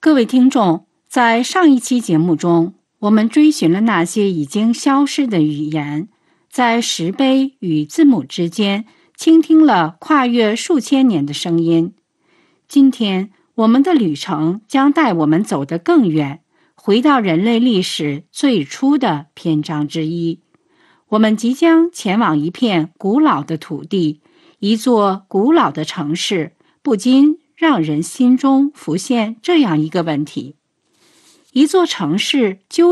各位听众，在上一期节目中，我们追寻了那些已经消失的语言，在石碑与字母之间倾听了跨越数千年的声音。今天，我们的旅程将带我们走得更远，回到人类历史最初的篇章之一。我们即将前往一片古老的土地，一座古老的城市，不禁让人心中浮现这样一个问题：一座城市究